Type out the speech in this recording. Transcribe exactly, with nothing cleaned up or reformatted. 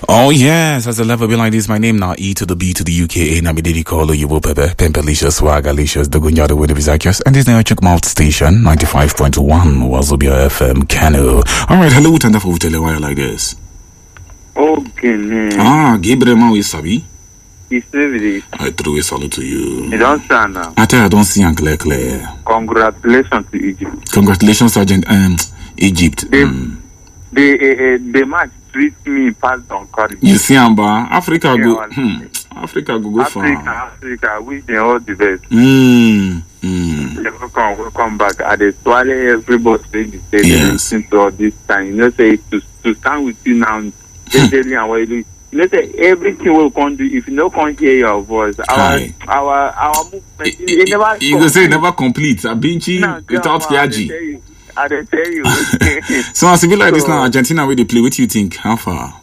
Oh yes, as a level be like this, my name now E to the B to the U K A, Nami Didi Kolo, Yubo Pepe, Pimpelicious, Swagalicious, the Gunyada with the Vizakios, and this now check mouth station, ninety-five point one, Wazobia F M, Kano. Alright, hello, Tanda for tell why like this. Okay, ah, Gabriel Maui Sabi. It's really. I threw a salute to you. You don't stand now. I tell you, I don't see Uncle Claire. Congratulations to Egypt. Congratulations, Sergeant um, Egypt. They, mm. they, uh, the match treats me past on courage. You see, Amba, Africa yeah, go. Hmm, Africa go go Africa, far. Africa, I wish them all the best. Mm, mm. Welcome, welcome back. I dey swallow everybody in the state. Yes. Into all this time, you know, say to to stand with you now, daily and what you do. You know, say everything will come do if you no come hear your voice. Our Aye. our our movement, it, You, it never. you go say it never complete. A Binchi No, without girl, I dey Kiaji. tell you. I dey tell you. So as it be like this So- now, Argentina where they play, what do you think? How far?